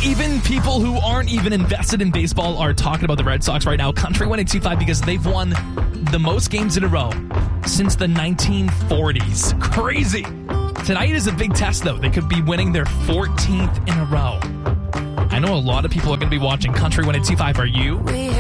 Even people who aren't even invested in baseball are talking about the Red Sox right now. Country 102.5 because they've won the most games in a row since the 1940s. Crazy. Tonight is a big test, though. They could be winning their 14th in a row. I know a lot of people are going to be watching Country 102.5. Are you?